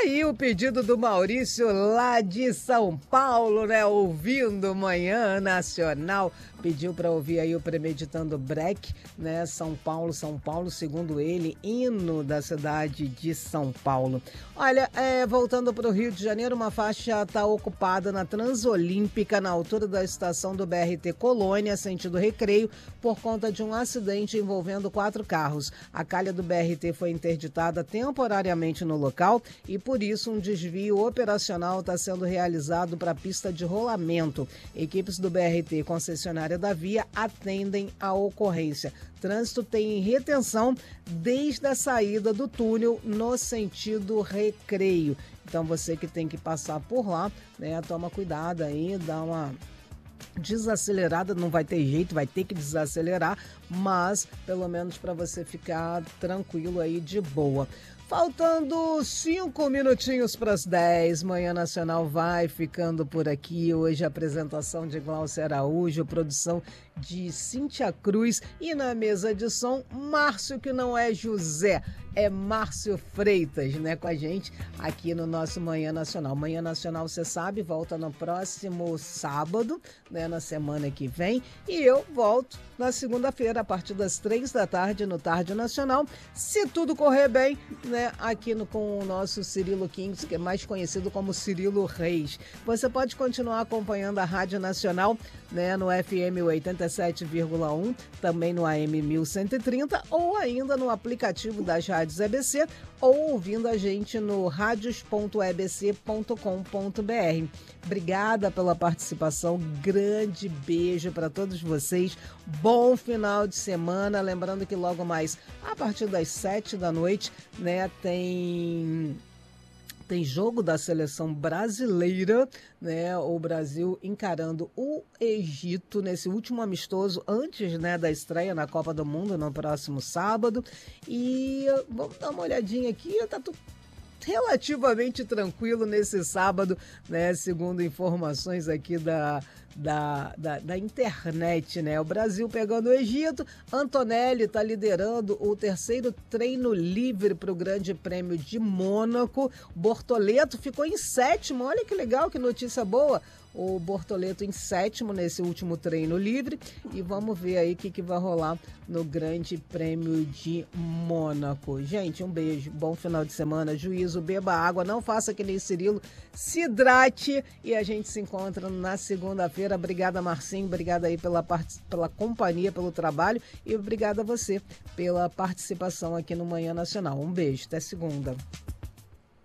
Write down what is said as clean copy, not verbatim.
aí o pedido do Maurício lá de São Paulo, né? Ouvindo Manhã Nacional. Pediu para ouvir aí o Premeditando Breck, né? São Paulo, segundo ele, hino da cidade de São Paulo. Olha, voltando para o Rio de Janeiro, uma faixa está ocupada na Transolímpica, na altura da estação do BRT Colônia, sentido Recreio, por conta de um acidente envolvendo 4 carros. A calha do BRT foi interditada temporariamente no local e, por isso, um desvio operacional está sendo realizado para a pista de rolamento. Equipes do BRT, concessionária da via, atendem a ocorrência. Trânsito tem retenção desde a saída do túnel no sentido Recreio. Então, você que tem que passar por lá, né, toma cuidado aí, dá uma desacelerada, não vai ter jeito, vai ter que desacelerar, mas pelo menos para você ficar tranquilo aí de boa. Faltando 5 minutinhos para as 10, Manhã Nacional vai ficando por aqui. Hoje a apresentação de Glaucia Araújo, produção de Cíntia Cruz e na mesa de som, Márcio, que não é José, é Márcio Freitas, né, com a gente aqui no nosso Manhã Nacional. Manhã Nacional, você sabe, volta no próximo sábado, né, na semana que vem, e eu volto na segunda-feira, a partir das 3 da tarde, no Tarde Nacional, se tudo correr bem, né, aqui com o nosso Cirilo Kings, que é mais conhecido como Cirilo Reis. Você pode continuar acompanhando a Rádio Nacional, né, no FM 87,1, também no AM 1130, ou ainda no aplicativo das rádios EBC, ou ouvindo a gente no radios.ebc.com.br. Obrigada pela participação, grande beijo para todos vocês, bom final de semana, lembrando que logo mais, a partir das 7 da noite, né, tem jogo da seleção brasileira, né? O Brasil encarando o Egito nesse último amistoso antes, né, da estreia na Copa do Mundo no próximo sábado. E vamos dar uma olhadinha aqui, tá tudo relativamente tranquilo nesse sábado, né? Segundo informações aqui da internet, né? O Brasil pegando o Egito, Antonelli está liderando o 3º treino livre para o Grande Prêmio de Mônaco. Bortoleto ficou em 7º, olha que legal, que notícia boa. O Bortoleto em 7º nesse último treino livre e vamos ver aí o que vai rolar no Grande Prêmio de Mônaco. Gente, um beijo, bom final de semana, juízo, beba água, não faça que nem Cirilo, se hidrate e a gente se encontra na segunda-feira. Obrigada, Marcinho, obrigada aí pela companhia, pelo trabalho e obrigada a você pela participação aqui no Manhã Nacional. Um beijo, até segunda.